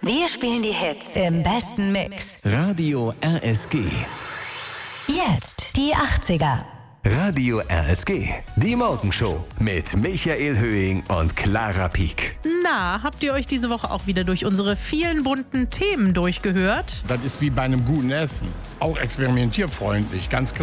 Wir spielen die Hits im besten Mix. Radio RSG. Jetzt die 80er. Radio RSG. Die Morgenshow mit Michael Höhing und Clara Pieck. Na, habt ihr euch diese Woche auch wieder durch unsere vielen bunten Themen durchgehört? Das ist wie bei einem guten Essen. Auch experimentierfreundlich, ganz klar.